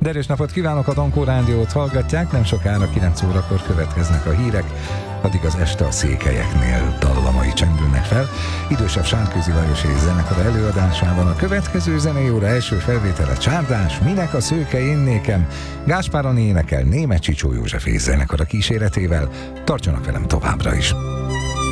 Derős napot kívánok, a Dankó Rádiót hallgatják, nem sokára 9 órakor következnek a hírek, addig az este a székelyeknél dallamai csendülnek fel. Idősebb Sárközi Lajos és zenekara előadásában a következő zenei óra első felvétele Csárdás, Minek a szőke én nékem, Gáspár Ani énekel, Németh Csicsó József és zenekara kíséretével. Tartsanak velem továbbra is!